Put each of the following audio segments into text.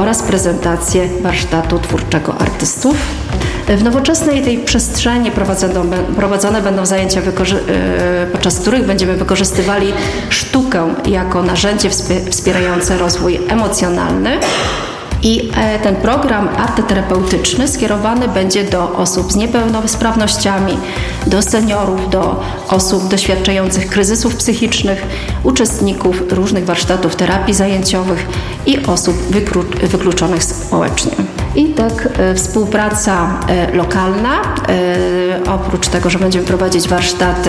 oraz prezentację warsztatu twórczego artystów. W nowoczesnej tej przestrzeni prowadzone będą zajęcia, podczas których będziemy wykorzystywali sztukę jako narzędzie wspierające rozwój emocjonalny. I ten program arteterapeutyczny skierowany będzie do osób z niepełnosprawnościami, do seniorów, do osób doświadczających kryzysów psychicznych, uczestników różnych warsztatów terapii zajęciowych i osób wykluczonych społecznie. I tak współpraca lokalna, oprócz tego, że będziemy prowadzić warsztaty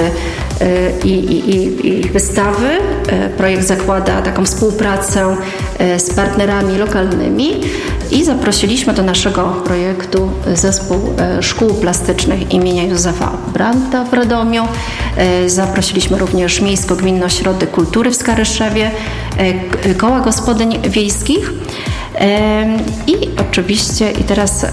i wystawy, projekt zakłada taką współpracę z partnerami lokalnymi i zaprosiliśmy do naszego projektu zespół szkół plastycznych imienia Józefa Brandta w Radomiu. Zaprosiliśmy również Miejsko-Gminne Ośrodek Kultury w Skaryszewie, koła gospodyń wiejskich. I oczywiście teraz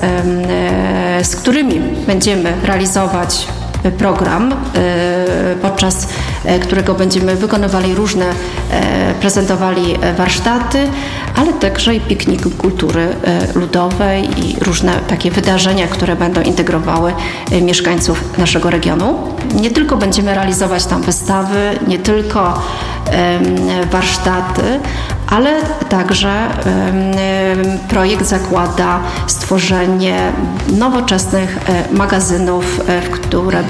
z którymi będziemy realizować program, podczas którego będziemy wykonywali prezentowali warsztaty, ale także i piknik kultury ludowej i różne takie wydarzenia, które będą integrowały mieszkańców naszego regionu. Nie tylko będziemy realizować tam wystawy, nie tylko warsztaty, ale także projekt zakłada stworzenie nowoczesnych magazynów, które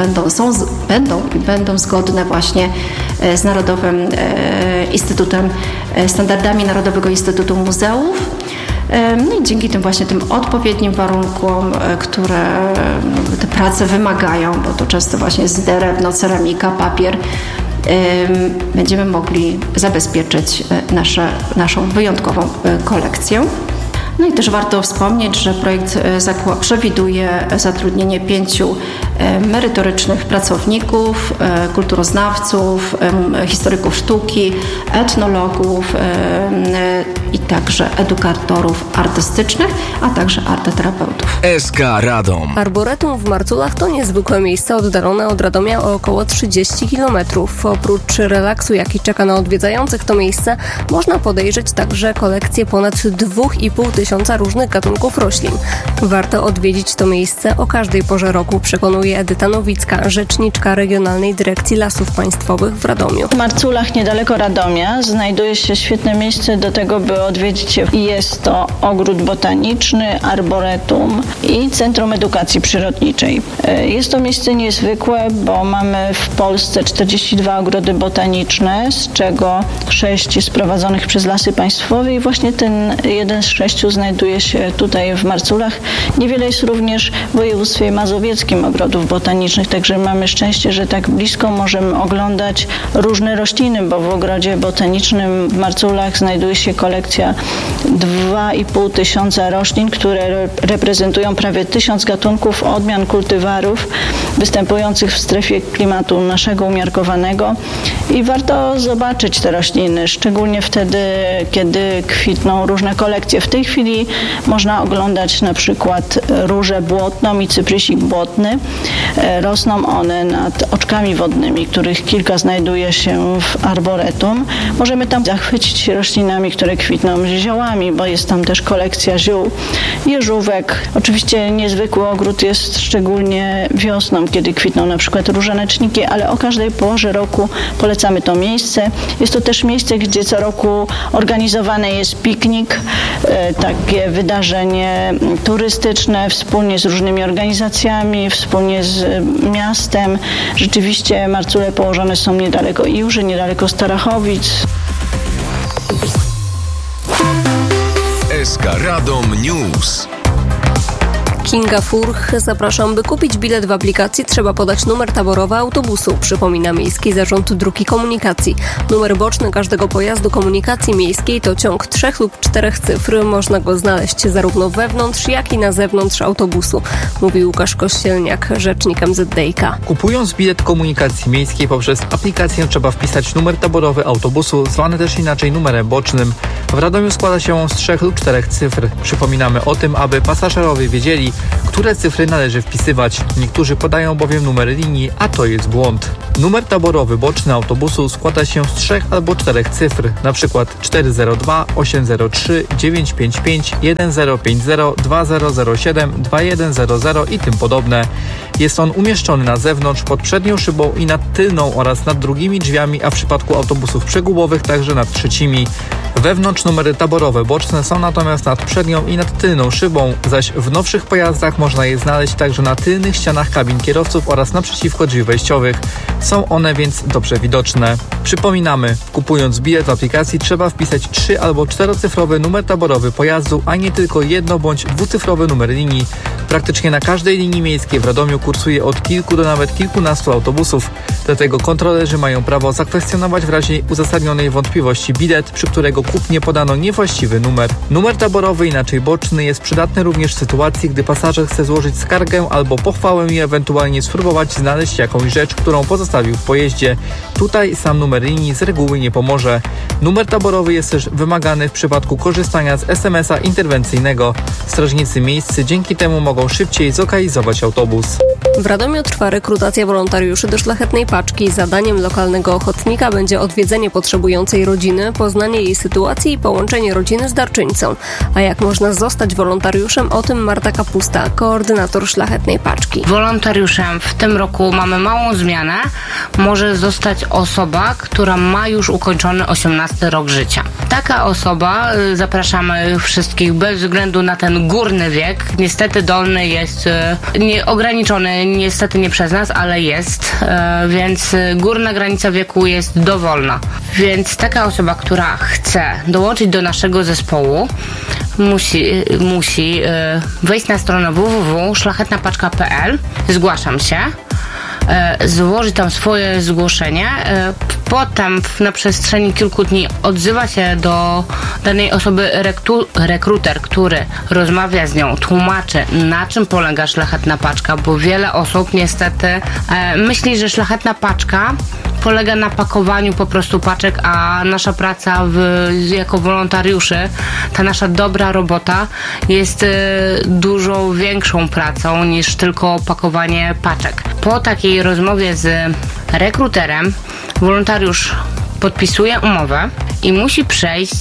będą zgodne właśnie z Narodowym Instytutem, standardami Narodowego Instytutu Muzeów. No i dzięki tym odpowiednim warunkom, które te prace wymagają, bo to często właśnie jest drewno, ceramika, papier, będziemy mogli zabezpieczyć naszą wyjątkową kolekcję. No i też warto wspomnieć, że projekt przewiduje zatrudnienie 5 merytorycznych pracowników, kulturoznawców, historyków sztuki, etnologów i także edukatorów artystycznych, a także arteterapeutów. SK Radom. Arboretum w Marculach to niezwykłe miejsce oddalone od Radomia o około 30 km. Oprócz relaksu, jaki czeka na odwiedzających to miejsce, można podejrzeć także kolekcję ponad 2,5 tysiąca różnych gatunków roślin. Warto odwiedzić to miejsce o każdej porze roku, przekonuje Edyta Nowicka, rzeczniczka Regionalnej Dyrekcji Lasów Państwowych w Radomiu. W Marculach, niedaleko Radomia, znajduje się świetne miejsce do tego, by odwiedzić je. Jest to ogród botaniczny, arboretum i Centrum Edukacji Przyrodniczej. Jest to miejsce niezwykłe, bo mamy w Polsce 42 ogrody botaniczne, z czego 6 jest prowadzonych przez Lasy Państwowe i właśnie ten jeden z 6 znajduje się tutaj w Marculach. Niewiele jest również w województwie mazowieckim ogrodów botanicznych, także mamy szczęście, że tak blisko możemy oglądać różne rośliny, bo w ogrodzie botanicznym w Marculach znajduje się kolekcja 2,5 tysiąca roślin, które reprezentują prawie 1000 gatunków odmian kultywarów występujących w strefie klimatu naszego umiarkowanego i warto zobaczyć te rośliny, szczególnie wtedy, kiedy kwitną różne kolekcje. W tej chwili można oglądać na przykład różę błotną i cyprysik błotny. Rosną one nad oczkami wodnymi, których kilka znajduje się w arboretum. Możemy tam zachwycić się roślinami, które kwitną ziołami, bo jest tam też kolekcja ziół, jeżówek. Oczywiście niezwykły ogród jest szczególnie wiosną, kiedy kwitną na przykład różaneczniki, ale o każdej porze roku polecamy to miejsce. Jest to też miejsce, gdzie co roku organizowany jest piknik, takie wydarzenie turystyczne wspólnie z różnymi organizacjami, wspólnie z miastem. Rzeczywiście Marcule położone są niedaleko Iłży, niedaleko Starachowic. SK Radom News. Kinga Furch. Zapraszam, by kupić bilet w aplikacji trzeba podać numer taborowy autobusu, przypomina Miejski Zarząd Dróg i Komunikacji. Numer boczny każdego pojazdu komunikacji miejskiej to ciąg 3 lub 4 cyfr. Można go znaleźć zarówno wewnątrz, jak i na zewnątrz autobusu, mówi Łukasz Kościelniak, rzecznik MZDiK. Kupując bilet komunikacji miejskiej poprzez aplikację trzeba wpisać numer taborowy autobusu, zwany też inaczej numerem bocznym. W Radomiu składa się on z 3 lub 4 cyfr. Przypominamy o tym, aby pasażerowie wiedzieli, które cyfry należy wpisywać. Niektórzy podają bowiem numer linii, a to jest błąd. Numer taborowy boczny autobusu składa się z 3 albo 4 cyfr, np. 402, 803, 955, 1050, 2007, 2100 i tym podobne. Jest on umieszczony na zewnątrz, pod przednią szybą i nad tylną oraz nad drugimi drzwiami, a w przypadku autobusów przegubowych także nad trzecimi. Wewnątrz numery taborowe boczne są natomiast nad przednią i nad tylną szybą, zaś w nowszych pojazdach można je znaleźć także na tylnych ścianach kabin kierowców oraz naprzeciwko drzwi wejściowych. Są one więc dobrze widoczne. Przypominamy, kupując bilet w aplikacji trzeba wpisać 3 albo 4-cyfrowy numer taborowy pojazdu, a nie tylko 1- bądź 2-cyfrowy numer linii. Praktycznie na każdej linii miejskiej w Radomiu kursuje od kilku do nawet kilkunastu autobusów. Dlatego kontrolerzy mają prawo zakwestionować w razie uzasadnionej wątpliwości bilet, przy którego kupnie podano niewłaściwy numer. Numer taborowy, inaczej boczny, jest przydatny również w sytuacji, gdy pasażer chce złożyć skargę albo pochwałę i ewentualnie spróbować znaleźć jakąś rzecz, którą pozostawił w pojeździe. Tutaj sam numer linii z reguły nie pomoże. Numer taborowy jest też wymagany w przypadku korzystania z SMS-a interwencyjnego. Strażnicy miejscy dzięki temu mogą szybciej zlokalizować autobus. W Radomiu trwa rekrutacja wolontariuszy do Szlachetnej Paczki. Zadaniem lokalnego ochotnika będzie odwiedzenie potrzebującej rodziny, poznanie jej sytuacji i połączenie rodziny z darczyńcą. A jak można zostać wolontariuszem? O tym Marta Kapusta, koordynator Szlachetnej Paczki. Wolontariuszem w tym roku mamy małą zmianę. Może zostać osoba, która ma już ukończony 18 rok życia. Taka osoba, zapraszamy wszystkich bez względu na ten górny wiek. Niestety dolny jest ograniczony, niestety nie przez nas, ale jest, więc górna granica wieku jest dowolna. Więc taka osoba, która chce dołączyć do naszego zespołu, musi wejść na stronę www.szlachetnapaczka.pl, zgłaszam się, złożyć tam swoje zgłoszenie, potem na przestrzeni kilku dni odzywa się do danej osoby rekruter, który rozmawia z nią, tłumaczy, na czym polega Szlachetna Paczka, bo wiele osób niestety myśli, że Szlachetna Paczka polega na pakowaniu po prostu paczek, a nasza praca jako wolontariuszy, ta nasza dobra robota jest dużo większą pracą niż tylko pakowanie paczek. Po takiej rozmowie z rekruterem wolontariusz podpisuje umowę i musi przejść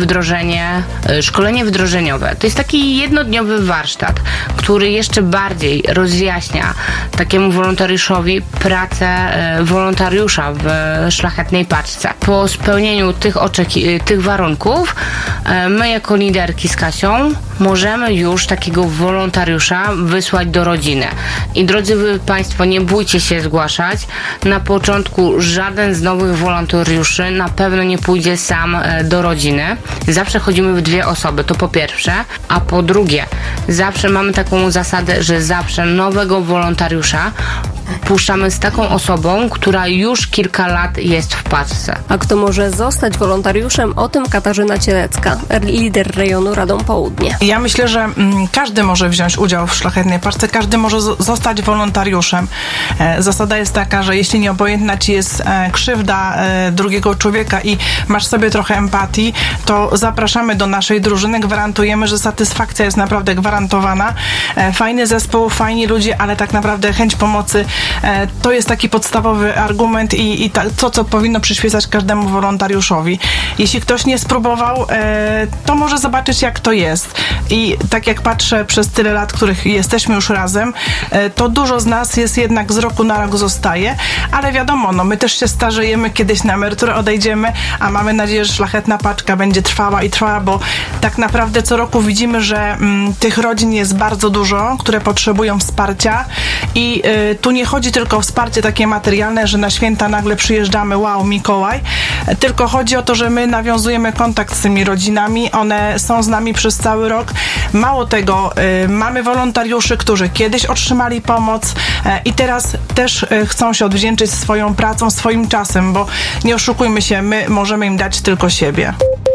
szkolenie wdrożeniowe. To jest taki jednodniowy warsztat, który jeszcze bardziej rozjaśnia takiemu wolontariuszowi pracę wolontariusza w Szlachetnej Paczce. Po spełnieniu tych warunków my jako liderki z Kasią możemy już takiego wolontariusza wysłać do rodziny. I drodzy Państwo, nie bójcie się zgłaszać. Na początku żaden z nowych wolontariuszy na pewno nie pójdzie sam do rodziny. Zawsze chodzimy w 2 osoby, to po pierwsze, a po drugie, zawsze mamy taką zasadę, że zawsze nowego wolontariusza puszczamy z taką osobą, która już kilka lat jest w paczce. A kto może zostać wolontariuszem? O tym Katarzyna Cielecka, lider rejonu Radom Południe. Ja myślę, że każdy może wziąć udział w Szlachetnej Paczce, każdy może zostać wolontariuszem. Zasada jest taka, że jeśli nieobojętna ci jest krzywda drugiego człowieka i masz sobie trochę empatii, to zapraszamy do naszej drużyny, gwarantujemy, że satysfakcja jest naprawdę gwarantowana. Fajny zespół, fajni ludzie, ale tak naprawdę chęć pomocy to jest taki podstawowy argument i to, co powinno przyświecać każdemu wolontariuszowi. Jeśli ktoś nie spróbował, to może zobaczyć, jak to jest. I tak jak patrzę przez tyle lat, których jesteśmy już razem, to dużo z nas jest jednak z roku na rok zostaje, ale wiadomo, my też się starzejemy, kiedyś na emeryturę odejdziemy, a mamy nadzieję, że Szlachetna Paczka będzie trwała i trwała, bo tak naprawdę co roku widzimy, że tych rodzin jest bardzo dużo, które potrzebują wsparcia i tu nie chodzi tylko o wsparcie takie materialne, że na święta nagle przyjeżdżamy, wow, Mikołaj, tylko chodzi o to, że my nawiązujemy kontakt z tymi rodzinami, one są z nami przez cały rok. Mało tego, mamy wolontariuszy, którzy kiedyś otrzymali pomoc i teraz też chcą się odwdzięczyć swoją pracą, swoim czasem, bo nie oszukujmy się, my możemy im dać tylko siebie.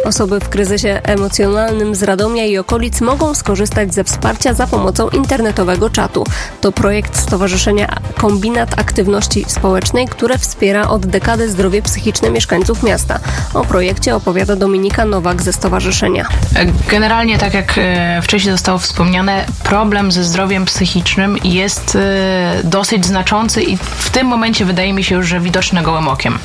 Osoby w kryzysie emocjonalnym z Radomia i okolic mogą skorzystać ze wsparcia za pomocą internetowego czatu. To projekt Stowarzyszenia Kombinat Aktywności Społecznej, które wspiera od dekady zdrowie psychiczne mieszkańców miasta. O projekcie opowiada Dominika Nowak ze stowarzyszenia. Generalnie, tak jak wcześniej zostało wspomniane, problem ze zdrowiem psychicznym jest dosyć znaczący i w tym momencie wydaje mi się już, że widoczny gołym okiem.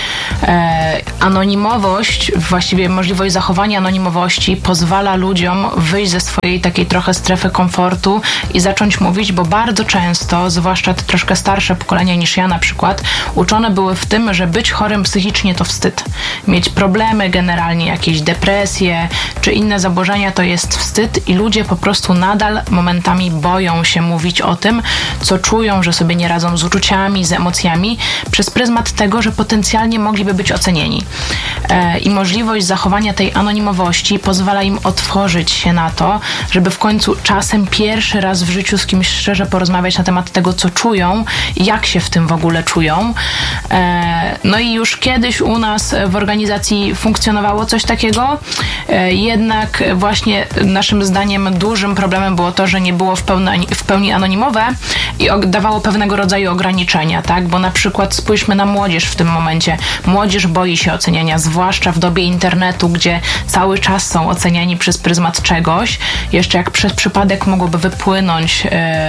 Anonimowość, właściwie możliwość zachowania anonimowości pozwala ludziom wyjść ze swojej takiej trochę strefy komfortu i zacząć mówić, bo bardzo często, zwłaszcza te troszkę starsze pokolenia niż ja na przykład, uczone były w tym, że być chorym psychicznie to wstyd. Mieć problemy generalnie, jakieś depresje czy inne zaburzenia to jest wstyd i ludzie po prostu nadal momentami boją się mówić o tym, co czują, że sobie nie radzą z uczuciami, z emocjami, przez pryzmat tego, że potencjalnie mogliby być ocenieni. I możliwość zachowania tej anonimowości pozwala im otworzyć się na to, żeby w końcu czasem pierwszy raz w życiu z kimś szczerze porozmawiać na temat tego, co czują, jak się w tym w ogóle czują. No i już kiedyś u nas w organizacji funkcjonowało coś takiego, jednak właśnie naszym zdaniem dużym problemem było to, że nie było w pełni anonimowe i dawało pewnego rodzaju ograniczenia, tak? Bo na przykład spójrzmy na młodzież w tym momencie. Młodzież boi się oceniania, zwłaszcza w dobie internetu, gdzie cały czas są oceniani przez pryzmat czegoś. Jeszcze jak przez przypadek mogłoby wypłynąć,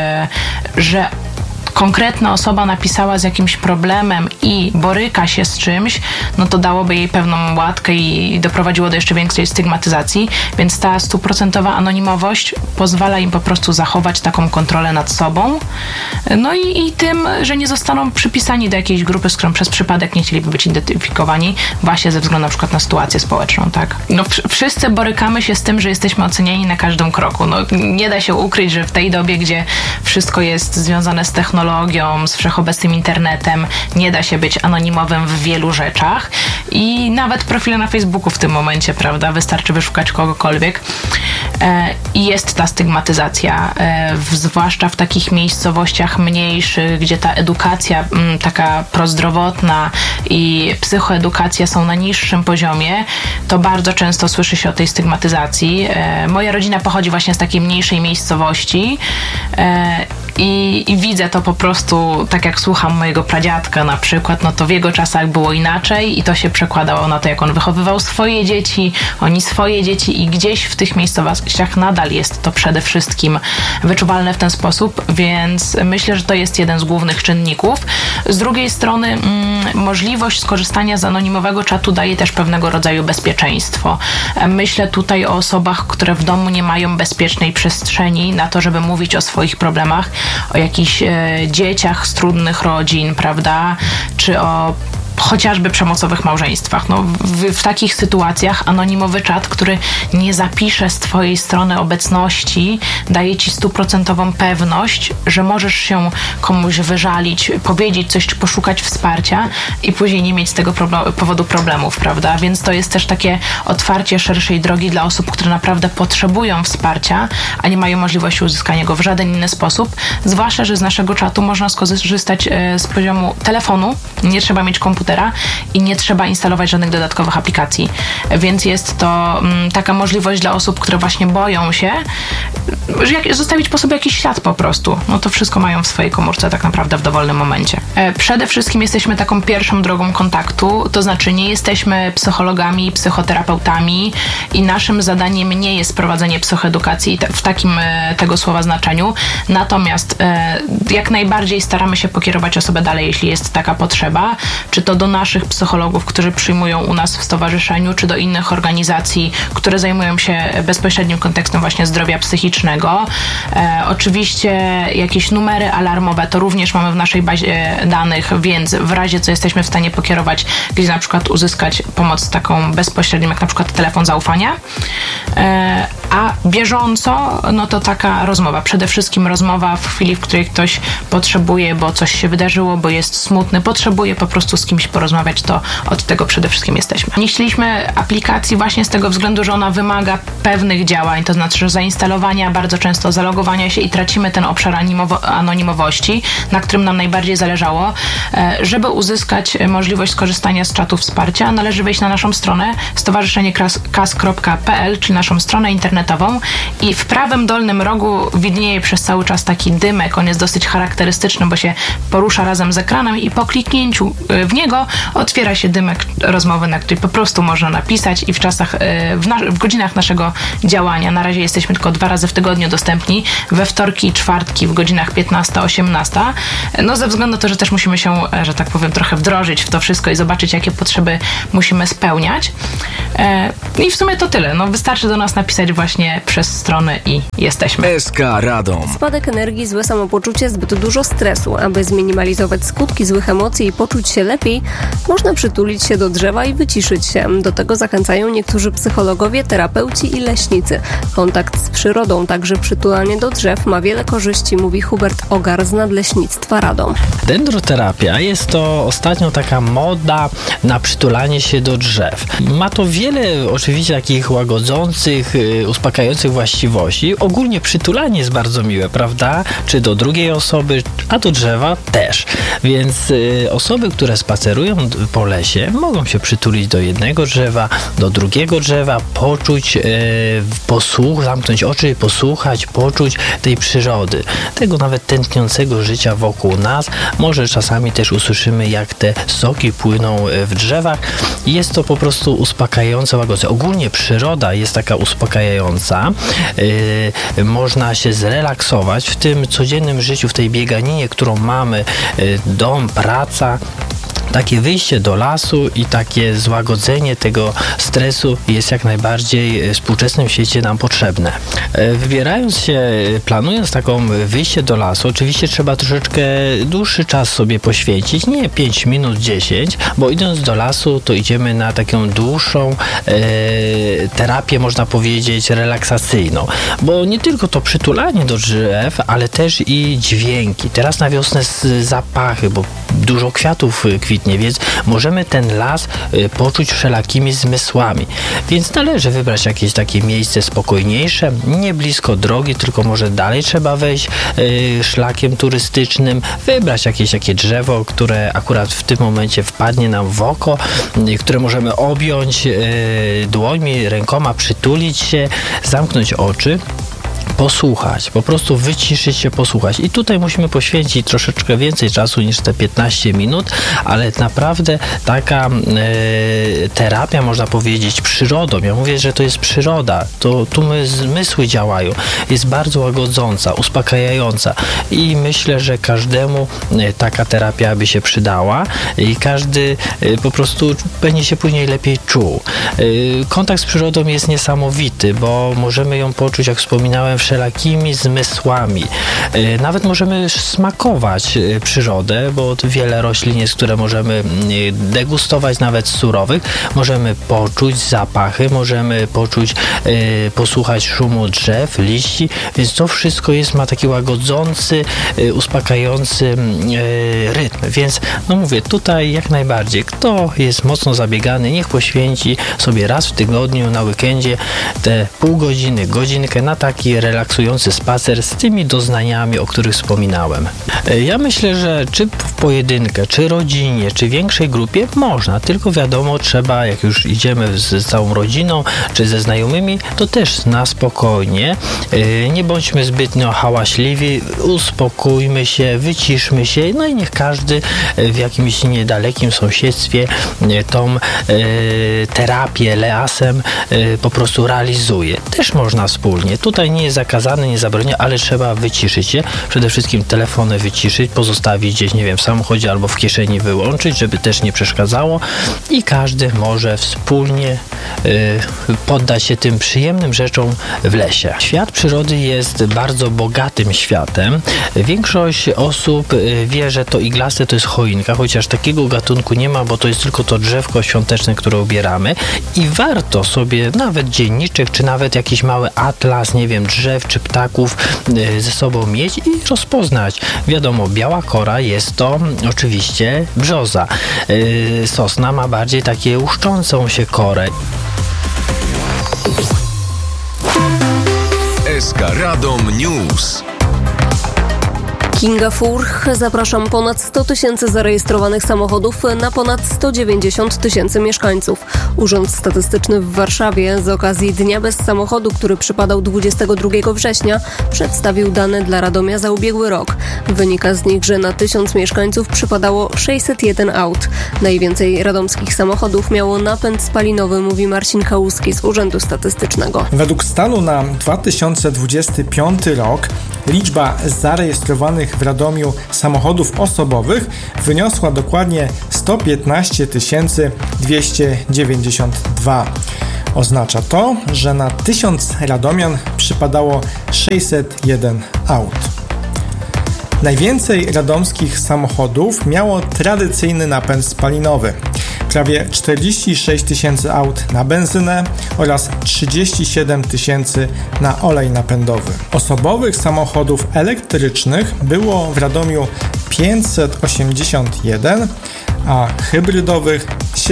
że konkretna osoba napisała z jakimś problemem i boryka się z czymś, no to dałoby jej pewną łatkę i doprowadziło do jeszcze większej stygmatyzacji, więc ta 100% anonimowość pozwala im po prostu zachować taką kontrolę nad sobą, no i tym, że nie zostaną przypisani do jakiejś grupy, z którą przez przypadek nie chcieliby być identyfikowani właśnie ze względu na przykład na sytuację społeczną, tak? No wszyscy borykamy się z tym, że jesteśmy oceniani na każdym kroku. No nie da się ukryć, że w tej dobie, gdzie wszystko jest związane z technologią, z wszechobecnym internetem, nie da się być anonimowym w wielu rzeczach i nawet profile na Facebooku w tym momencie, prawda, wystarczy wyszukać kogokolwiek i jest ta stygmatyzacja, zwłaszcza w takich miejscowościach mniejszych, gdzie ta edukacja taka prozdrowotna i psychoedukacja są na niższym poziomie, to bardzo często słyszy się o tej stygmatyzacji. Moja rodzina pochodzi właśnie z takiej mniejszej miejscowości i widzę to po prostu, tak jak słucham mojego pradziadka na przykład, no to w jego czasach było inaczej i to się przekładało na to, jak on wychowywał swoje dzieci, oni swoje dzieci i gdzieś w tych miejscowościach nadal jest to przede wszystkim wyczuwalne w ten sposób, więc myślę, że to jest jeden z głównych czynników. Z drugiej strony możliwość skorzystania z anonimowego czatu daje też pewnego rodzaju bezpieczeństwo. Myślę tutaj o osobach, które w domu nie mają bezpiecznej przestrzeni na to, żeby mówić o swoich problemach, o jakichś dzieciach z trudnych rodzin, prawda, czy o chociażby przemocowych małżeństwach. No, w takich sytuacjach anonimowy czat, który nie zapisze z twojej strony obecności, daje ci 100% pewność, że możesz się komuś wyżalić, powiedzieć coś, czy poszukać wsparcia i później nie mieć z tego powodu problemów, prawda? Więc to jest też takie otwarcie szerszej drogi dla osób, które naprawdę potrzebują wsparcia, a nie mają możliwości uzyskania go w żaden inny sposób. Zwłaszcza, że z naszego czatu można skorzystać z poziomu telefonu, nie trzeba mieć komputera i nie trzeba instalować żadnych dodatkowych aplikacji. Więc jest to taka możliwość dla osób, które właśnie boją się, że zostawić po sobie jakiś ślad po prostu. No to wszystko mają w swojej komórce tak naprawdę w dowolnym momencie. Przede wszystkim jesteśmy taką pierwszą drogą kontaktu, to znaczy nie jesteśmy psychologami, psychoterapeutami i naszym zadaniem nie jest prowadzenie psychoedukacji w takim tego słowa znaczeniu. Natomiast jak najbardziej staramy się pokierować osobę dalej, jeśli jest taka potrzeba, czy to do naszych psychologów, którzy przyjmują u nas w stowarzyszeniu, czy do innych organizacji, które zajmują się bezpośrednim kontekstem właśnie zdrowia psychicznego. Oczywiście jakieś numery alarmowe to również mamy w naszej bazie danych, więc w razie co jesteśmy w stanie pokierować, gdzie na przykład uzyskać pomoc taką bezpośrednią, jak na przykład telefon zaufania. A bieżąco, no to taka rozmowa. Przede wszystkim rozmowa w chwili, w której ktoś potrzebuje, bo coś się wydarzyło, bo jest smutny, potrzebuje po prostu z kimś porozmawiać, to od tego przede wszystkim jesteśmy. Nie chcieliśmy aplikacji właśnie z tego względu, że ona wymaga pewnych działań, to znaczy, że zainstalowania, bardzo często zalogowania się i tracimy ten obszar anonimowości, na którym nam najbardziej zależało. Żeby uzyskać możliwość skorzystania z czatu wsparcia, należy wejść na naszą stronę stowarzyszenie.kas.pl, czyli naszą stronę internetową, i w prawym dolnym rogu widnieje przez cały czas taki dymek. On jest dosyć charakterystyczny, bo się porusza razem z ekranem i po kliknięciu w niego otwiera się dymek rozmowy, na której po prostu można napisać, i w czasach, w godzinach naszego działania, na razie jesteśmy tylko 2 razy w tygodniu dostępni, we wtorki i czwartki w godzinach 15-18, no ze względu na to, że też musimy się, że tak powiem, trochę wdrożyć w to wszystko i zobaczyć, jakie potrzeby musimy spełniać. I w sumie to tyle. No, wystarczy do nas napisać właśnie przez stronę i jesteśmy. SK Radom. Spadek energii, złe samopoczucie, zbyt dużo stresu. Aby zminimalizować skutki złych emocji i poczuć się lepiej, można przytulić się do drzewa i wyciszyć się. Do tego zachęcają niektórzy psychologowie, terapeuci i leśnicy. Kontakt z przyrodą, także przytulanie do drzew, ma wiele korzyści, mówi Hubert Ogar z Nadleśnictwa Radom. Dendroterapia jest to ostatnio taka moda na przytulanie się do drzew. Ma to wiele oczywiście takich łagodzących, uspokajających właściwości. Ogólnie przytulanie jest bardzo miłe, prawda? Czy do drugiej osoby, a do drzewa też. Więc osoby, które spacerują po lesie, mogą się przytulić do jednego drzewa, do drugiego drzewa, poczuć, zamknąć oczy i posłuchać, poczuć tej przyrody. Tego nawet tętniącego życia wokół nas. Może czasami też usłyszymy, jak te soki płyną w drzewach. Jest to po prostu uspokajające, łagodzące. Ogólnie przyroda jest taka uspokajająca. Można się zrelaksować w tym codziennym życiu, w tej bieganinie, którą mamy, dom, praca. Takie wyjście do lasu i takie złagodzenie tego stresu jest jak najbardziej w współczesnym świecie nam potrzebne. Wybierając się, planując taką wyjście do lasu, oczywiście trzeba troszeczkę dłuższy czas sobie poświęcić, nie 5 minut, 10, bo idąc do lasu, to idziemy na taką dłuższą terapię, można powiedzieć, relaksacyjną, bo nie tylko to przytulanie do drzew, ale też i dźwięki. Teraz na wiosnę zapachy, bo dużo kwiatów kwitnie, więc możemy ten las poczuć wszelakimi zmysłami. Więc należy wybrać jakieś takie miejsce spokojniejsze, nie blisko drogi, tylko może dalej trzeba wejść szlakiem turystycznym, wybrać jakieś takie drzewo, które akurat w tym momencie wpadnie nam w oko, które możemy objąć dłońmi, rękoma, przytulić się, zamknąć oczy. Posłuchać, po prostu wyciszyć się, posłuchać. I tutaj musimy poświęcić troszeczkę więcej czasu niż te 15 minut, ale naprawdę taka terapia, można powiedzieć, przyrodą. Ja mówię, że to jest przyroda. To tu zmysły działają. Jest bardzo łagodząca, uspokajająca i myślę, że każdemu taka terapia by się przydała i każdy po prostu będzie się później lepiej czuł. Kontakt z przyrodą jest niesamowity, bo możemy ją poczuć, jak wspominałem, wszelakimi zmysłami. Nawet możemy smakować przyrodę, bo wiele roślin jest, które możemy degustować, nawet surowych. Możemy poczuć zapachy, możemy poczuć, posłuchać szumu drzew, liści, więc to wszystko ma taki łagodzący, uspokajający rytm. Więc no mówię, tutaj jak najbardziej, kto jest mocno zabiegany, niech poświęci sobie raz w tygodniu na weekendzie te pół godziny, godzinkę na taki relaksujący spacer z tymi doznaniami, o których wspominałem. Ja myślę, że czy w pojedynkę, czy rodzinie, czy większej grupie można, tylko wiadomo, trzeba, jak już idziemy z całą rodziną, czy ze znajomymi, to też na spokojnie. Nie bądźmy zbytnio hałaśliwi, uspokójmy się, wyciszmy się, no i niech każdy w jakimś niedalekim sąsiedztwie tą terapię leasem po prostu realizuje. Też można wspólnie. Tutaj nie jest zakazane, nie zabronione, ale trzeba wyciszyć je. Przede wszystkim telefony wyciszyć, pozostawić gdzieś, nie wiem, w samochodzie albo w kieszeni wyłączyć, żeby też nie przeszkadzało i każdy może wspólnie poddać się tym przyjemnym rzeczom w lesie. Świat przyrody jest bardzo bogatym światem. Większość osób wie, że to iglaste to jest choinka, chociaż takiego gatunku nie ma, bo to jest tylko to drzewko świąteczne, które ubieramy i warto sobie nawet dzienniczek, czy nawet jakiś mały atlas, nie wiem, drzew czy ptaków ze sobą mieć i rozpoznać. Wiadomo, biała kora jest to oczywiście brzoza. Sosna ma bardziej takie łuszczącą się korę. SK Radom News. Kinga Furch. Zapraszam. Ponad 100 tysięcy zarejestrowanych samochodów na ponad 190 tysięcy mieszkańców. Urząd Statystyczny w Warszawie z okazji Dnia Bez Samochodu, który przypadał 22 września, przedstawił dane dla Radomia za ubiegły rok. Wynika z nich, że na 1000 mieszkańców przypadało 601 aut. Najwięcej radomskich samochodów miało napęd spalinowy, mówi Marcin Kałuski z Urzędu Statystycznego. Według stanu na 2025 rok liczba zarejestrowanych w Radomiu samochodów osobowych wyniosła dokładnie 115 292. Oznacza to, że na 1000 radomian przypadało 601 aut. Najwięcej radomskich samochodów miało tradycyjny napęd spalinowy. Prawie 46 tysięcy aut na benzynę oraz 37 tysięcy na olej napędowy. Osobowych samochodów elektrycznych było w Radomiu 581, a hybrydowych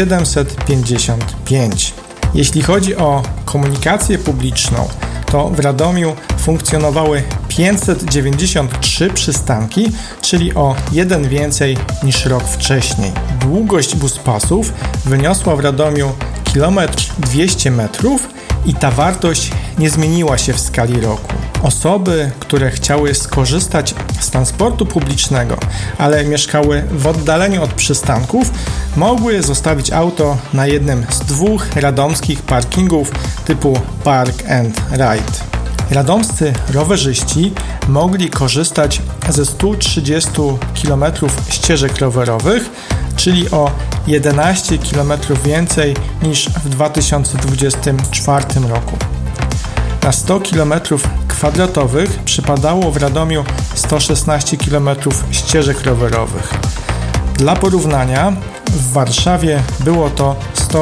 755. Jeśli chodzi o komunikację publiczną, to w Radomiu funkcjonowały 593 przystanki, czyli o jeden więcej niż rok wcześniej. Długość buspasów wyniosła w Radomiu 1,200 m i ta wartość nie zmieniła się w skali roku. Osoby, które chciały skorzystać z transportu publicznego, ale mieszkały w oddaleniu od przystanków, mogły zostawić auto na jednym z 2 radomskich parkingów typu Park and Ride. Radomscy rowerzyści mogli korzystać ze 130 km ścieżek rowerowych, czyli o 11 km więcej niż w 2024 roku. Na 100 km² przypadało w Radomiu 116 km ścieżek rowerowych. Dla porównania w Warszawie było to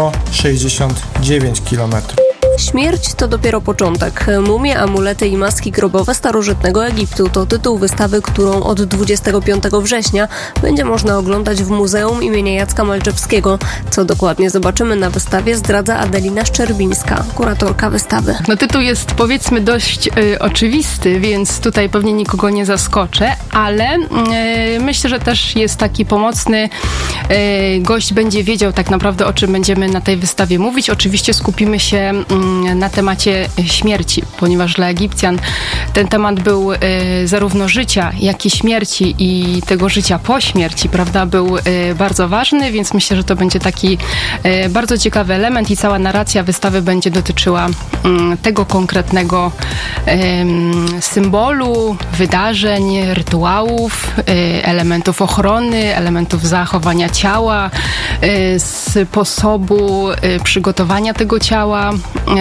169 km. Śmierć to dopiero początek. Mumie, amulety i maski grobowe starożytnego Egiptu to tytuł wystawy, którą od 25 września będzie można oglądać w Muzeum imienia Jacka Malczewskiego. Co dokładnie zobaczymy na wystawie, zdradza Adelina Szczerbińska, kuratorka wystawy. No tytuł jest, powiedzmy, dość oczywisty, więc tutaj pewnie nikogo nie zaskoczę, ale myślę, że też jest taki pomocny. Gość będzie wiedział tak naprawdę, o czym będziemy na tej wystawie mówić. Oczywiście skupimy się na temacie śmierci, ponieważ dla Egipcjan ten temat był zarówno życia, jak i śmierci i tego życia po śmierci, prawda, był bardzo ważny, więc myślę, że to będzie taki bardzo ciekawy element i cała narracja wystawy będzie dotyczyła tego konkretnego symbolu, wydarzeń, rytuałów, elementów ochrony, elementów zachowania ciała, sposobu przygotowania tego ciała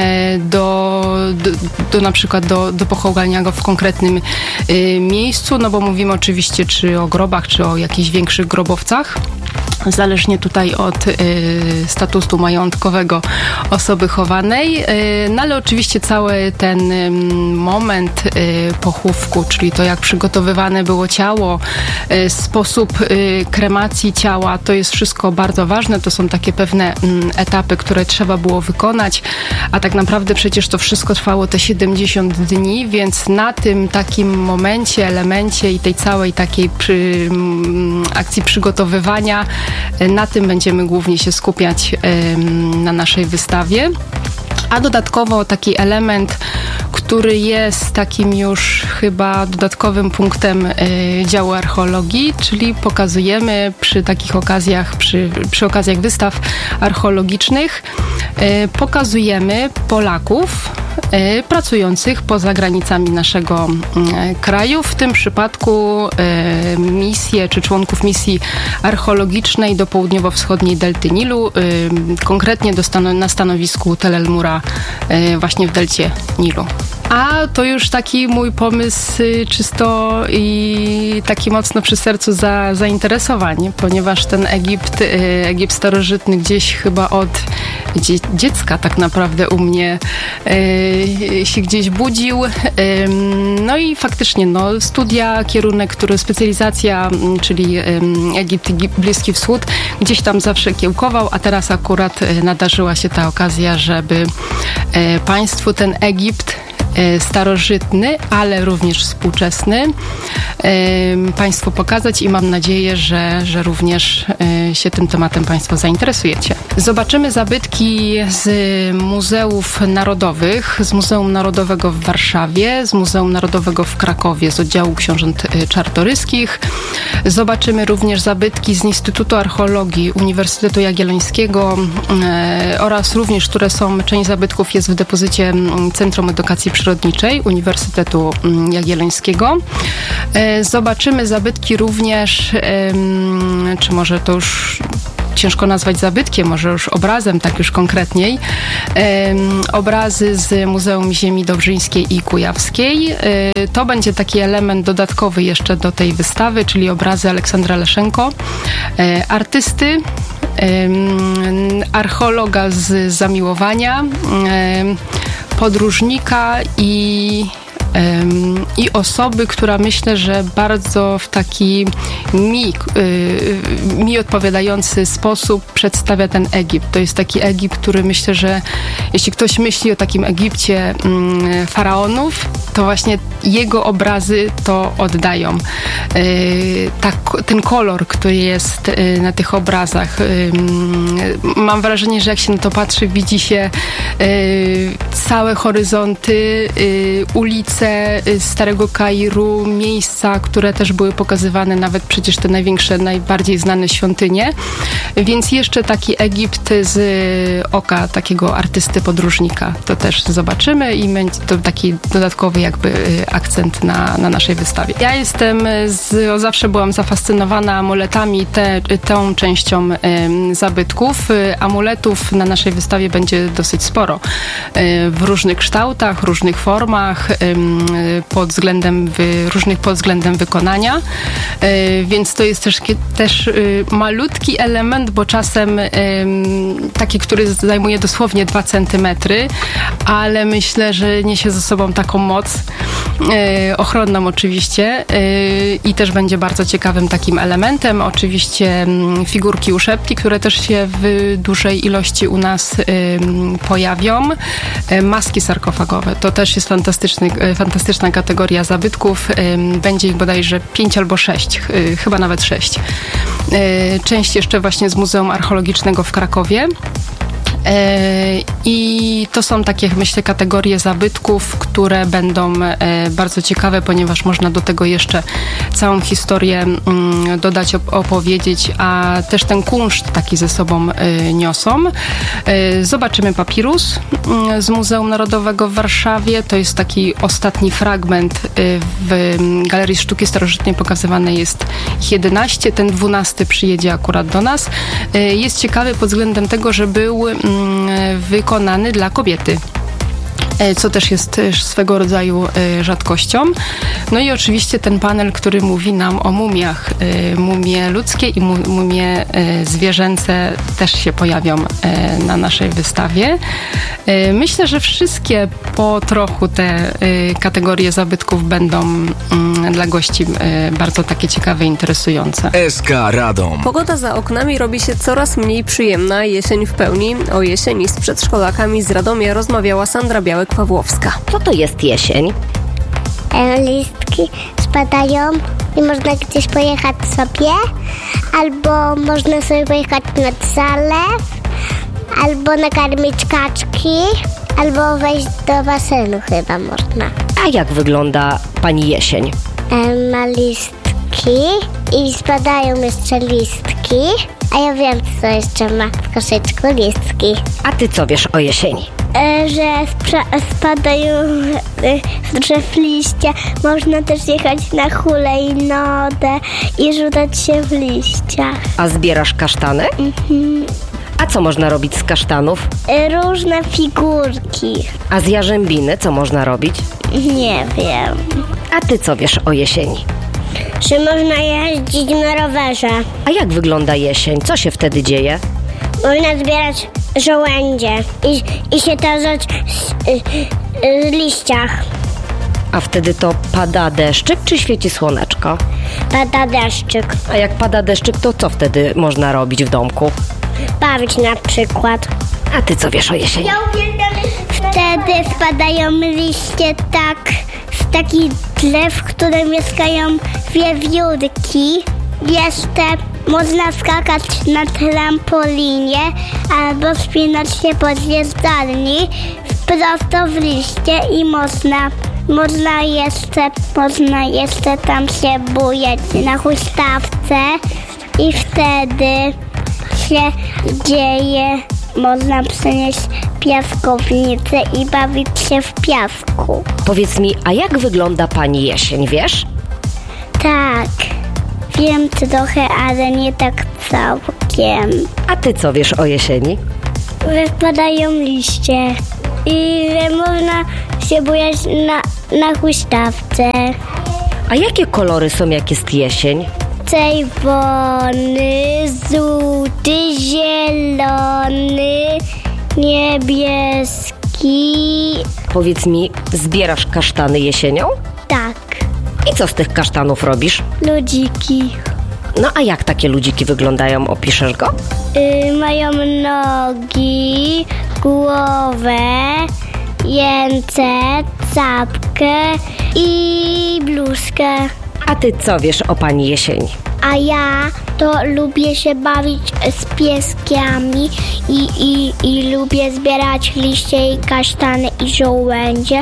do na przykład do pochowania go w konkretnym miejscu, no bo mówimy oczywiście czy o grobach, czy o jakichś większych grobowcach. Zależnie tutaj od statusu majątkowego osoby chowanej, no ale oczywiście cały ten moment pochówku, czyli to jak przygotowywane było ciało, sposób kremacji ciała, to jest wszystko bardzo ważne, to są takie pewne etapy, które trzeba było wykonać, a tak naprawdę przecież to wszystko trwało te 70 dni, więc na tym takim momencie, elemencie i tej całej takiej akcji przygotowywania, na tym będziemy głównie się skupiać na naszej wystawie. A dodatkowo taki element, który jest takim już chyba dodatkowym punktem działu archeologii, czyli pokazujemy przy takich okazjach, przy okazjach wystaw archeologicznych, pokazujemy Polaków pracujących poza granicami naszego kraju. W tym przypadku misje czy członków misji archeologicznej do południowo-wschodniej delty Nilu, konkretnie na stanowisku Tel El-Mura właśnie w delcie Nilu. A to już taki mój pomysł czysto i taki mocno przy sercu zainteresowań, ponieważ ten Egipt starożytny gdzieś chyba od dziecka tak naprawdę u mnie się gdzieś budził. No i faktycznie studia, kierunek, specjalizacja, czyli Egipt i Bliski Wschód, gdzieś tam zawsze kiełkował, a teraz akurat nadarzyła się ta okazja, żeby państwu ten Egipt starożytny, ale również współczesny Państwu pokazać i mam nadzieję, że również się tym tematem Państwo zainteresujecie. Zobaczymy zabytki z muzeów narodowych, z Muzeum Narodowego w Warszawie, z Muzeum Narodowego w Krakowie, z oddziału książąt czartoryskich. Zobaczymy również zabytki z Instytutu Archeologii Uniwersytetu Jagiellońskiego oraz również, część zabytków jest w depozycie Centrum Edukacji Przyrodniczej Uniwersytetu Jagiellońskiego. Zobaczymy zabytki również, czy może to już ciężko nazwać zabytkiem, może już obrazem, tak już konkretniej. Obrazy z Muzeum Ziemi Dobrzyńskiej i Kujawskiej. To będzie taki element dodatkowy jeszcze do tej wystawy, czyli obrazy Aleksandra Leszenko, artysty, archeologa z zamiłowania, podróżnika i osoby, która myślę, że bardzo w taki mi odpowiadający sposób przedstawia ten Egipt. To jest taki Egipt, który myślę, że jeśli ktoś myśli o takim Egipcie faraonów, to właśnie jego obrazy to oddają. Ten kolor, który jest na tych obrazach. Mam wrażenie, że jak się na to patrzy, widzi się całe horyzonty, ulice Starego Kairu, miejsca, które też były pokazywane, nawet przecież te największe, najbardziej znane świątynie. Więc jeszcze taki Egipt z oka takiego artysty podróżnika. To też zobaczymy i będzie to taki dodatkowy jakby akcent na naszej wystawie. Ja zawsze byłam zafascynowana amuletami, tą częścią zabytków. Amuletów na naszej wystawie będzie dosyć sporo. W różnych kształtach, różnych formach, różnych pod względem wykonania, więc to jest też malutki element, bo czasem taki, który zajmuje dosłownie 2 centymetry, ale myślę, że niesie ze sobą taką moc ochronną oczywiście i też będzie bardzo ciekawym takim elementem. Oczywiście figurki uszepki, które też się w dużej ilości u nas pojawią. Maski sarkofagowe, to też jest fantastyczna kategoria zabytków. Będzie ich bodajże 5 albo 6, chyba nawet 6. Część jeszcze właśnie z Muzeum Archeologicznego w Krakowie. I to są takie, myślę, kategorie zabytków, które będą bardzo ciekawe, ponieważ można do tego jeszcze całą historię dodać, opowiedzieć, a też ten kunszt taki ze sobą niosą. Zobaczymy papirus z Muzeum Narodowego w Warszawie. To jest taki ostatni fragment. W Galerii Sztuki Starożytnej pokazywane jest ich 11. Ten 12 przyjedzie akurat do nas. Jest ciekawy pod względem tego, że był wykonany dla kobiety, co też jest swego rodzaju rzadkością. No i oczywiście ten panel, który mówi nam o mumiach. Mumie ludzkie i mumie zwierzęce też się pojawią na naszej wystawie. Myślę, że wszystkie po trochu te kategorie zabytków będą dla gości bardzo takie ciekawe i interesujące. SK Radom. Pogoda za oknami robi się coraz mniej przyjemna. Jesień w pełni. O jesieni z przedszkolakami z Radomia rozmawiała Sandra Białek-Pawłowska. Co to jest jesień? Listki spadają i można gdzieś pojechać sobie, albo można sobie pojechać nad zalew, albo nakarmić kaczki, albo wejść do basenu chyba można. A jak wygląda pani jesień? Ma listki i spadają jeszcze listki, a ja wiem, co jeszcze ma w koszyczku listki. A ty co wiesz o jesieni? że spadają z drzew liście. Można też jechać na hulajnodę i rzucać się w liściach. A zbierasz kasztany? A co można robić z kasztanów? Różne figurki. A z jarzębiny co można robić? Nie wiem. A ty co wiesz o jesieni? Że można jeździć na rowerze. A jak wygląda jesień? Co się wtedy dzieje? Można zbierać żołędzie i się tarzać z liściach. A wtedy to pada deszczyk czy świeci słoneczko? Pada deszczyk. A jak pada deszczyk, to co wtedy można robić w domku? Bawić na przykład. A ty co wiesz o jesieni? Wtedy spadają liście z takich drzew, w które mieszkają wiewiórki. Jeszcze można skakać na trampolinie albo wspinać się po zjeżdżalni prosto w liście i można jeszcze tam się bujać na huśtawce i wtedy się dzieje, można przynieść piaskownicę i bawić się w piasku. Powiedz mi, a jak wygląda pani jesień, wiesz? Tak, wiem trochę, ale nie tak całkiem. A ty co wiesz o jesieni? Wypadają liście i że można się bujać na huśtawce. A jakie kolory są, jak jest jesień? Czerwony, żółty, zielony, niebieski. Powiedz mi, zbierasz kasztany jesienią? Tak. I co z tych kasztanów robisz? Ludziki. No a jak takie ludziki wyglądają? Opiszesz go? Mają nogi, głowę, ręce, czapkę i bluzkę. A ty co wiesz o pani jesieni? A ja to lubię się bawić z pieskami i lubię zbierać liście i kasztany i żołędzie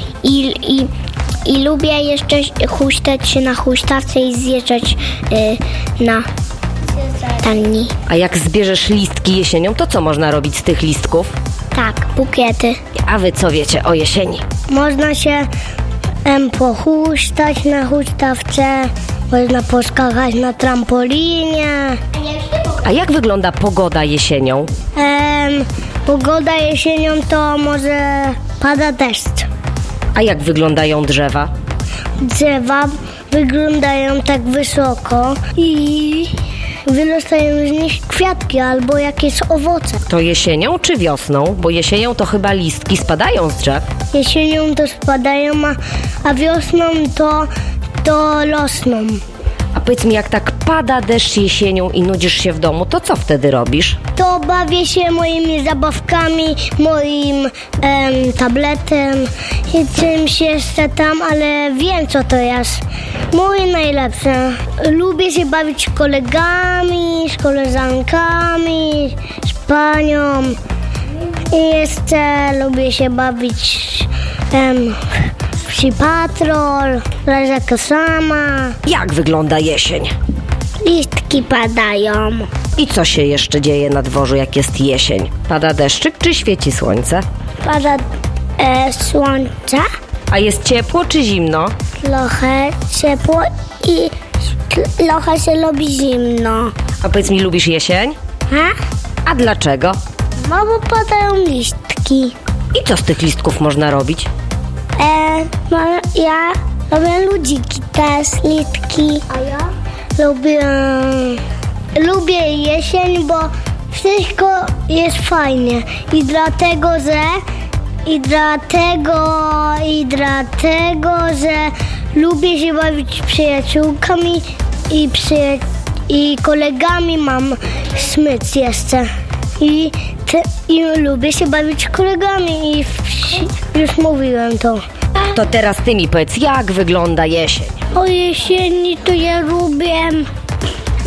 i lubię jeszcze huśtać się na huśtawce i zjeżdżać na talni. A jak zbierzesz listki jesienią, to co można robić z tych listków? Tak, bukiety. A wy co wiecie o jesieni? Można się pohuśtać na huśtawce, można poskakać na trampolinie. A jak wygląda pogoda jesienią? Pogoda jesienią to może pada deszcz. A jak wyglądają drzewa? Drzewa wyglądają tak wysoko i wyrastają z nich kwiatki albo jakieś owoce. To jesienią czy wiosną? Bo jesienią to chyba listki spadają z drzew. Jesienią to spadają, a wiosną to rosną. A powiedz mi, jak tak pada deszcz jesienią i nudzisz się w domu, to co wtedy robisz? To bawię się moimi zabawkami, moim tabletem i czymś jeszcze tam, ale wiem co to jest. Moje najlepsze. Lubię się bawić z kolegami, z koleżankami, z panią i jeszcze lubię się bawić Psi Patrol, Leżaka sama. Jak wygląda jesień? Listki padają. I co się jeszcze dzieje na dworzu, jak jest jesień? Pada deszczyk czy świeci słońce? Pada słońce. A jest ciepło czy zimno? Trochę ciepło i trochę się robi zimno. A powiedz mi, lubisz jesień? A dlaczego? No bo padają listki. I co z tych listków można robić? Ja robię ludziki też, listki. A ja? Lubię jesień, bo wszystko jest fajnie. I dlatego, że lubię się bawić z przyjaciółkami i kolegami. Mam smyc jeszcze. I lubię się bawić z kolegami i już mówiłem to. To teraz ty mi powiedz, jak wygląda jesień? O jesieni to ja lubię